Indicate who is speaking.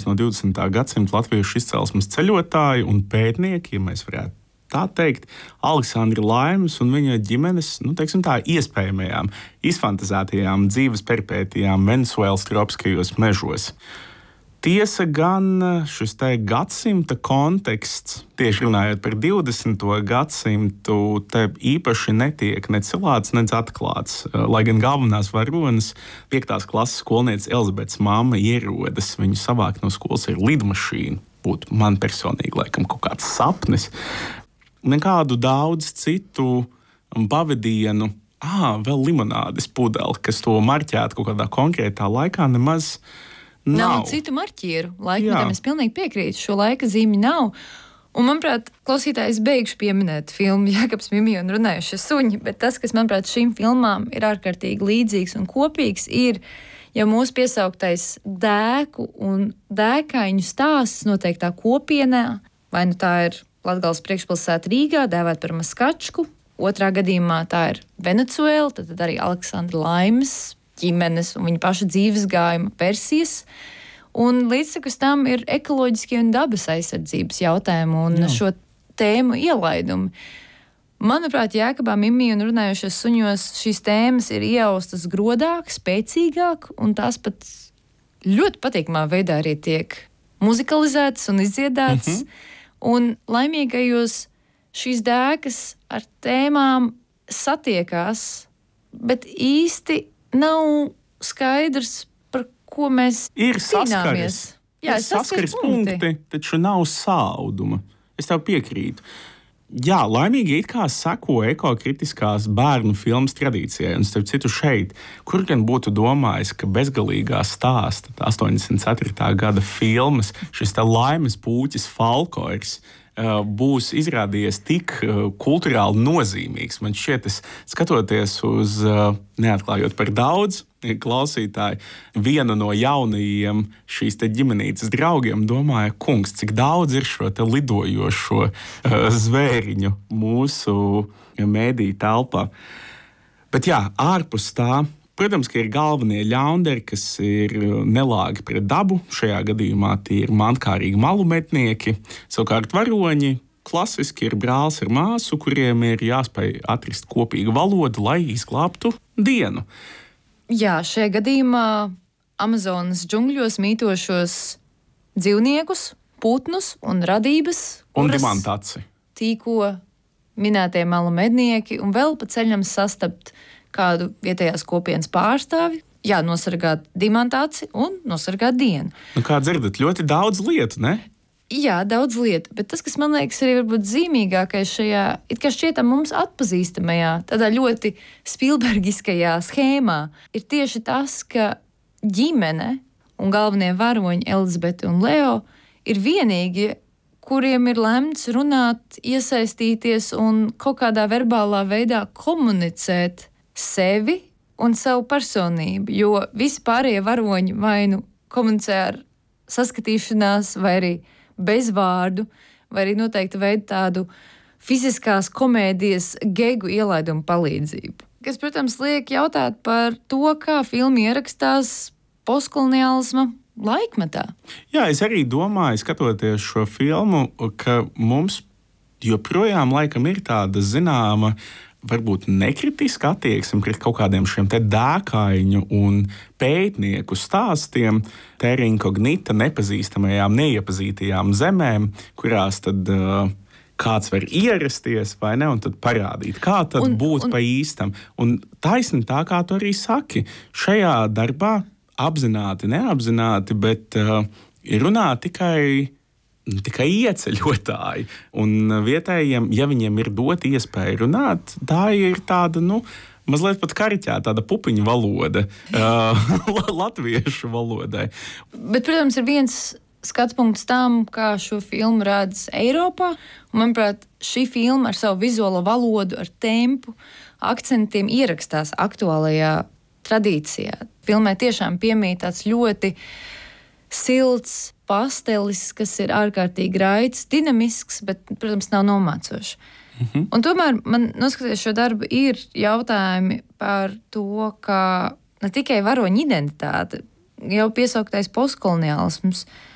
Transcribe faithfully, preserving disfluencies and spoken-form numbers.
Speaker 1: no divdesmitā gadsimta latviešu izcelsmes ceļotāji un pētnieki, ja mēs varētu tā teikt, Aleksandra Laimes un viņa ģimenes, nu, teiksim tā, iespējamajām, izfantazētajām dzīves peripētijām Venezuelas tropiskajos mežos. Tiesa gan šis te gadsimta konteksts, tieši runājot par divdesmito gadsimtu, te īpaši netiek ne cilāts, ne atklāts. Lai gan galvenās varonas, piektās klases skolniece Elizabetes mamma ierodas, viņu savākt no skolas ir lidmašīna. Būtu man personīgi laikam kaut kāds sapnis. Nekādu daudz citu pavadienu, ā, vēl limonādes pudeli, kas to marķētu kaut kādā konkrētā laikā, nemaz nav.
Speaker 2: Nav citu marķieru. Laikmetam es pilnīgi piekrītu. Šo laika zīmi nav. Un, manuprāt, klausītājs beigšu pieminēt filmu Jēkabs Mimija un runājušie suņi, bet tas, kas, manuprāt, šīm filmām ir ārkārtīgi līdzīgs un kopīgs, ir jau mūsu piesauktais dēku un dēkaiņu stāsts noteiktā kopienā. Vai nu tā ir Latgales priekšpilsēta Rīgā, dēvēt par Maskačku. Otrā gadījumā tā ir Venecuēla, tad, tad arī Aleksandra Laimes ģimenes un viņa paša dzīves gājuma versijas. Un līdztekus tam ir ekoloģiskie un dabas aizsardzības jautājumi un Jā. Šo tēmu ielaidumi. Manuprāt, Jēkabā Mimija un runājušies suņos šīs tēmas ir ieaustas grodāk, spēcīgāk, un tās pat ļoti patīkamā veidā arī tiek muzikalizētas un izdziedātas. Mm-hmm. Un laimīgajos šīs dēkas ar tēmām satiekās, bet īsti nav skaidrs, par ko mēs
Speaker 1: ir
Speaker 2: cīnāmies.
Speaker 1: Jā, ir saskares punkti, punkti, taču nav sāuduma. Es tev piekrītu. Jā, laimīgi it kā seko ekokritiskās bērnu filmas tradīcijai, un starp citu šeit, kur gan būtu domājis, ka bezgalīgā stāsta, astoņdesmit ceturtā gada filmas, šis te Laimes pūķis Falkors, būs izrādījies tik kulturāli nozīmīgs. Man šķiet, es skatoties uz, neatklājot par daudz, klausītāji, vienu no jaunajiem šīs te ģimenītes draugiem domāja, kungs, cik daudz ir šo te lidojošo zvēriņu mūsu mēdī telpā. Bet jā, ārpus tā, protams, ka ir galvenie ļaundari, kas ir nelāgi pret dabu. Šajā gadījumā tie ir mantkārīgi malumetnieki. Savukārt varoņi klasiski ir brālis ar māsu, kuriem ir jāspēj atrast kopīgu valodu, lai izglābtu dienu.
Speaker 2: Jā, šajā gadījumā Amazonas džungļos mītošos dzīvniekus, putnus un radības,
Speaker 1: un dimantaci.
Speaker 2: Tīko minētie malumednieki un vēl pa ceļam sastapt kādu vietējās kopienas pārstāvi, jā, nosargāt dimantāci un nosargāt dienu.
Speaker 1: Nu, kā dzirdat, ļoti daudz lietu, ne?
Speaker 2: Jā, daudz lietu, bet tas, kas man liekas arī varbūt zīmīgākais šajā, it kā šķietam mums atpazīstamajā, tādā ļoti spilbergiskajā schēmā, ir tieši tas, ka ģimene un galvenie varoņi Elizabete un Leo ir vienīgi, kuriem ir lemts runāt, iesaistīties un kaut kādā verbālā veidā komunicēt sevi un savu personību, jo visi pārējie varoņi vai nu komunicē ar saskatīšanās, vai arī bez vārdu, vai arī noteikti veidu tādu fiziskās komēdijas gegu ielaidumu palīdzību. Kas, protams, liek jautāt par to, kā filma ierakstās postkoloniālisma laikmetā.
Speaker 1: Jā, es arī domāju, skatoties šo filmu, ka mums joprojām laikam ir tāda zināma varbūt nekritiska attieksme pret kaut kādiem šiem te dēkaiņu un pētnieku stāstiem, terra incognita, nepazīstamajām, neiepazītajām zemēm, kurās tad uh, kāds var ierasties vai ne, un tad parādīt, kā tad un, būt un... pa īstam. Un taisni tā, kā tu arī saki, šajā darbā apzināti, neapzināti, bet uh, runā tikai tikai ieceļotāji. Un vietējiem, ja viņiem ir dot iespēju runāt, tā ir tāda, nu, mazliet pat kariķēta, tāda pupiņu valoda, uh, latviešu valodai.
Speaker 2: Bet, protams, ir viens skats punkts tam, kā šo filmu redz Eiropā. Un, manuprāt, šī filma ar savu vizuālo valodu, ar tempu, akcentiem ierakstās aktuālajā tradīcijā. Filmai tiešām piemīt tāds ļoti silts pastelis, kas ir ārkārtīgi raids, dinamisks, bet, protams, nav nomācošs. Mm-hmm. Un tomēr man, noskatoties šo darbu, ir jautājumi par to, ka ne tikai varoņu identitāte, jau piesauktais postkoloniālisms,